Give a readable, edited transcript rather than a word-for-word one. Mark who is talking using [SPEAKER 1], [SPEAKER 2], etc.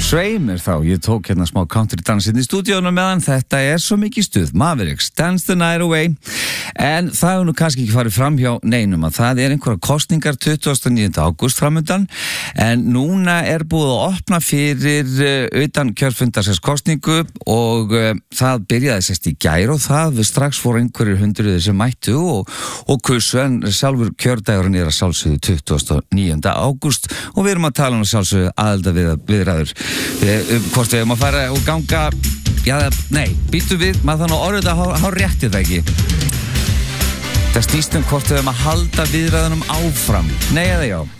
[SPEAKER 1] Sveimir þá, ég tók hérna smá country dansinn í stúdíónu meðan þetta svo mikið stuð, Mavericks, Dance the Night Away. En það hefur nú kannski ekki farið fram hjá neinum að það einhverja kosningar 29. ágúst framundan, en núna búið að opna fyrir utan kjörfundarsins kosningu og það byrjaði sérst í gær og það við strax fór einhverjir hundruðir sem mættu og kussu, en sjálfur kjördagurinn að sjálfsögðu 29. ágúst og við erum að tala sjálfsögðu aðildarviðræður. Hvort við að fara og ganga, býtu við, maður þannig að orðið að há rétti það ekki. Það snýst hvort við að halda viðræðunum áfram, nei eða já.